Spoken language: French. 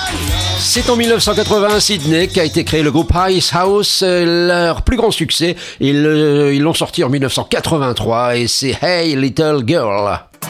C'est en 1980 à Sydney qu'a été créé le groupe Ice House, leur plus grand succès. Ils l'ont sorti en 1983 et c'est Hey Little Girl.